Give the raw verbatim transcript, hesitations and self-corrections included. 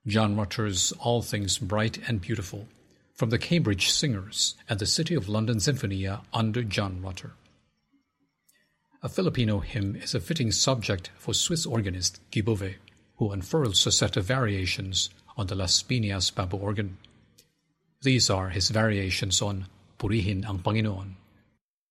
John Rutter's All Things Bright and Beautiful, from the Cambridge Singers and the City of London Sinfonia under John Rutter. A Filipino hymn is a fitting subject for Swiss organist Guy Beauvais, who unfurls a set of variations on the Las Piñas bamboo organ. These are his variations on Purihin ang Panginoon.